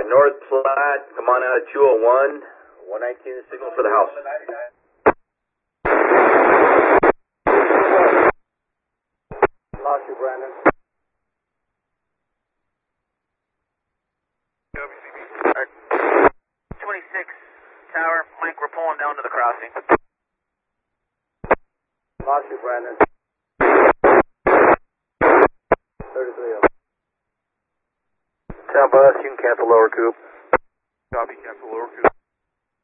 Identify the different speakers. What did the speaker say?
Speaker 1: North Platte, come on out of 201, 119 signal for the house.
Speaker 2: Lost you, Brandon.
Speaker 3: 26 Tower, Mike, we're pulling down to the crossing.
Speaker 2: Lost you, Brandon. 33.
Speaker 1: Town bus, you can cancel lower coop.
Speaker 4: Copy, cancel lower coop.